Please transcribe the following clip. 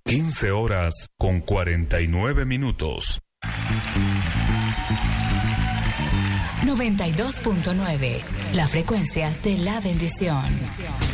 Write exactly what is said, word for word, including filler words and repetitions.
quince horas con cuarenta y nueve minutos. noventa y dos punto nueve, la frecuencia de la bendición.